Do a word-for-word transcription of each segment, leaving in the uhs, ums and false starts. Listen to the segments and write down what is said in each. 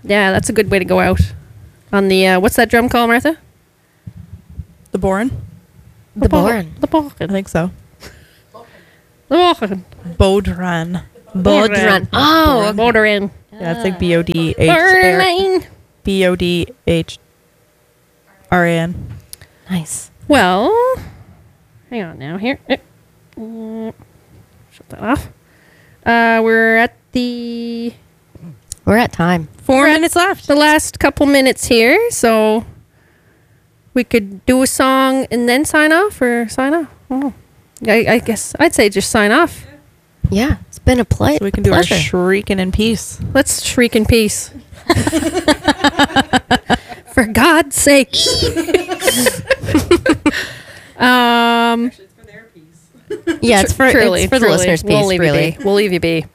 Yeah, that's a good way to go out. On the, uh, what's that drum called, Martha? The Boren? The Boren. The I Boren. think so. The Boren. Bodran. Bodran. Oh, okay. Boren. Yeah, it's like B O D H Boren. B O D H R A N. Nice. Well, hang on now. Here. Eh, mm, Shut that off. Uh, we're at the We're at time. Four We're at minutes left. the last couple minutes here, so we could do a song and then sign off or sign off. Oh. I, I guess I'd say just sign off. Yeah, it's been a ple- So we can a do pleasure. our shrieking in peace. Let's shriek in peace. For God's sake. um, Yeah, it's for, truly, it's for the truly. listeners' piece, We'll leave really. you be. We'll leave you be.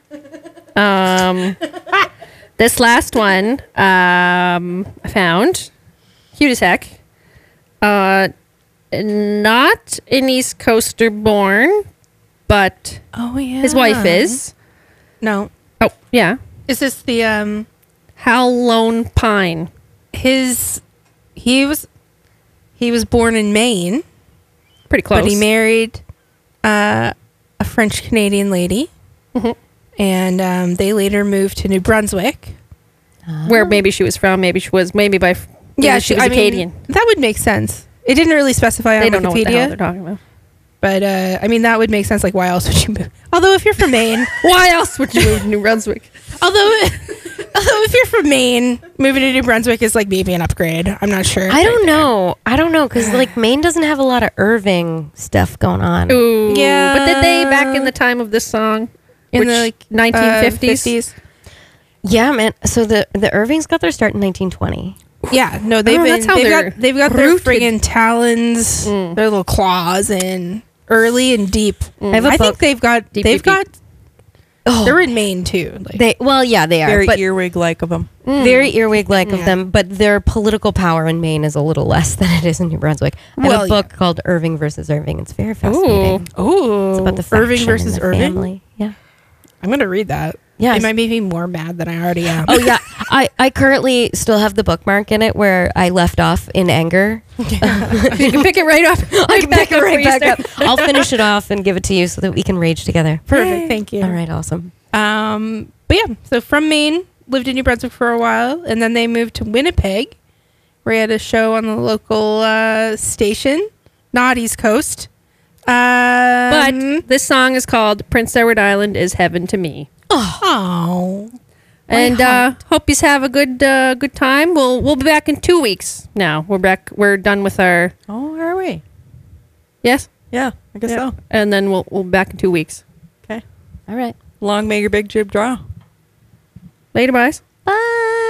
Um, this last one um, I found cute as heck. Uh, not an East Coaster born, but Oh yeah. his wife is. No. Oh yeah, Is this the um Hal Lone Pine. his he was he was born in Maine, Pretty close. but he married uh, a French Canadian lady, Mhm. and um, they later moved to New Brunswick. Where maybe she was from, maybe she was, maybe by. Maybe Yeah, she was I mean, Acadian. that would make sense. It didn't really specify They on don't know what the hell Wikipedia, they're talking about. but uh, I mean that would make sense. Like, why else would you move? Although if you're from Maine, Why else would you move to New Brunswick? although although if you're from Maine, moving to New Brunswick is like maybe an upgrade. I'm not sure. I don't know. I don't know because like Maine doesn't have a lot of Irving stuff going on. Ooh, Yeah. But did they back in the time of this song? In which, the like nineteen fifties? uh, fifties. Yeah, man. So the the Irvings got their start in nineteen twenty. Yeah, no, they've Oh, been that's how they've they're got they've got their rooted. friggin' talons, Mm. their little claws in early and deep. I have a I think book. they've got Deep, they've deep, got Oh, they're in Maine too. Like, they well, yeah, they are, Very but earwig like of them. very earwig like of Yeah. them. But their political power in Maine is a little less than it is in New Brunswick. I have Well, a book called Irving versus Irving. It's very Ooh. fascinating. oh, It's about the Irving faction versus and the Irving. family. Yeah. I'm gonna read that. Yeah. It might make me more mad than I already am. Oh yeah, I, I currently still have the bookmark in it where I left off in anger. You can pick it right up. I can pick it where right you back start. up. I'll finish it off and give it to you so that we can rage together. Perfect, thank you. All right, awesome. Um, but yeah, so from Maine, lived in New Brunswick for a while, and then they moved to Winnipeg, where he had a show on the local uh, station, not East Coast. Um, But this song is called Prince Edward Island is Heaven to Me. oh, And uh, hope you have a good uh, good time. We'll we'll be back in two weeks now. We're back. We're done with our Oh, are we? yes, Yeah, I guess Yeah. so. and then we'll we'll be back in two weeks. Okay. All right. Long may your big jib draw. Later, guys.